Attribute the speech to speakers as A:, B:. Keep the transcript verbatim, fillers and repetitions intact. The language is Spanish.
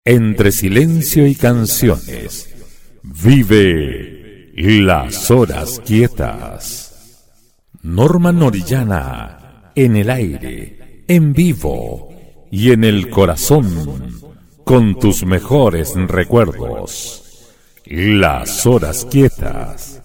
A: entre silencio y canciones, vive Las Horas Quietas. Norman Orellana, en el aire, en vivo y en el corazón, con tus mejores recuerdos. Las Horas Quietas.